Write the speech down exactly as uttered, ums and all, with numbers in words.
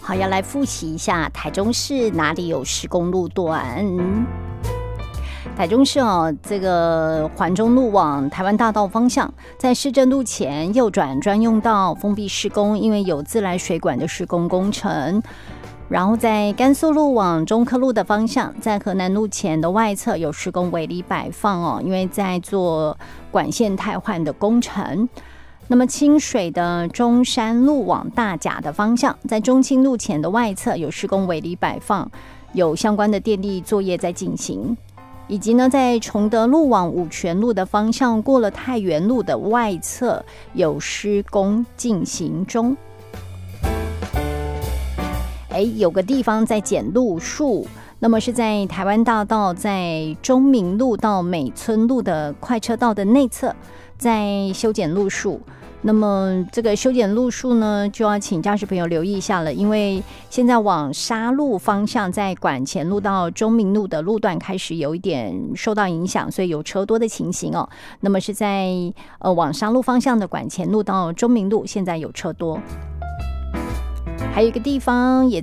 好，要来复习一下台中市哪里有施工路段。台中市哦，这个环中路往台湾大道方向，在市政路前右转专用道封闭施工，因为有自来水管的施工工程。然后在甘肃路往中科路的方向，在河南路前的外侧有施工围篱摆放哦，因为在做管线汰换的工程。那么清水的中山路往大甲的方向，在中清路前的外侧有施工围篱摆放，有相关的电力作业在进行。以及呢，在崇德路往五权路的方向，过了太原路的外侧有施工进行中。哎，有个地方在剪路树，那么是在台湾大道在中明路到美村路的快车道的内侧，在修剪路树。那么这个修剪路树呢，就要请驾驶朋友留意一下了，因为现在往沙路方向，在管前路到中明路的路段开始有一点受到影响，所以有车多的情形哦。那么是在呃往沙路方向的管前路到中明路，现在有车多。还有一个地方也